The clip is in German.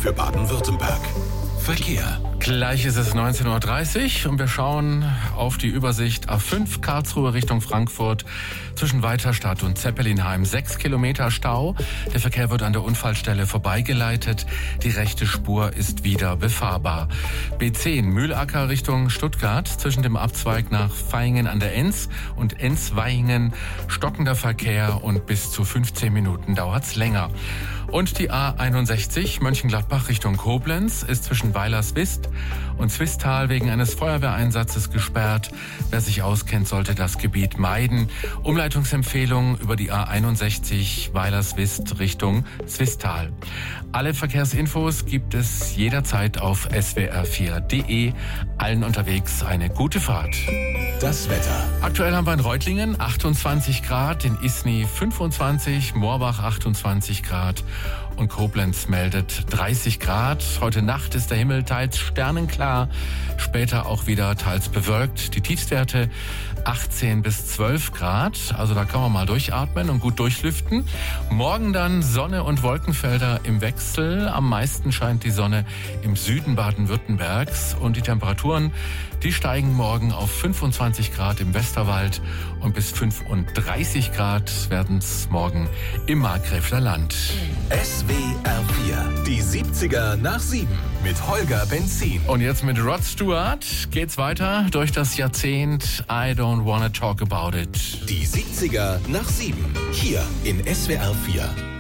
für Baden-Württemberg. Verkehr. Gleich ist es 19.30 Uhr und wir schauen auf die Übersicht A5 Karlsruhe Richtung Frankfurt zwischen Weiterstadt und Zeppelinheim. 6 Kilometer Stau. Der Verkehr wird an der Unfallstelle vorbeigeleitet. Die rechte Spur ist wieder befahrbar. B10 Mühlacker Richtung Stuttgart zwischen dem Abzweig nach Vaihingen an der Enz und Enz-Vaihingen stockender Verkehr und bis zu 15 Minuten dauert's länger. Und die A61 Mönchengladbach Richtung Koblenz ist zwischen Weilerswist und Zwistal wegen eines Feuerwehreinsatzes gesperrt. Wer sich auskennt, sollte das Gebiet meiden. Umleitungsempfehlung über die A61 Weilerswist Richtung Zwistal. Alle Verkehrsinfos gibt es jederzeit auf swr4.de. Allen unterwegs eine gute Fahrt. Das Wetter. Aktuell haben wir in Reutlingen 28 Grad, in Isny 25, Moorbach 28 Grad und Koblenz meldet 30 Grad. Heute Nacht ist der Himmel teils sternenklar, später auch wieder teils bewölkt. Die Tiefstwerte 18 bis 12 Grad, also da kann man mal durchatmen und gut durchlüften. Morgen dann Sonne und Wolkenfelder im Wechsel. Am meisten scheint die Sonne im Süden Baden-Württembergs und die Temperaturen, die steigen morgen auf 25 Grad im Westerwald und bis 35 Grad werden es morgen im Markgräfler Land. SWR4, die 70er nach 7 mit Holger Benzin. Und jetzt mit Rod Stewart geht's weiter durch das Jahrzehnt I Don't Wanna Talk About It. Die 70er nach 7, hier in SWR4.